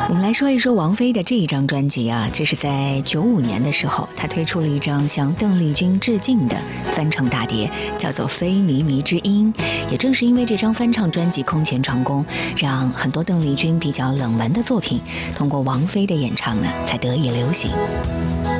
我们来说一说王菲的这一张专辑啊，这是在95年的时候，她推出了一张向邓丽君致敬的翻唱大碟，叫做《非靡靡之音》。也正是因为这张翻唱专辑空前成功，让很多邓丽君比较冷门的作品，通过王菲的演唱呢，才得以流行。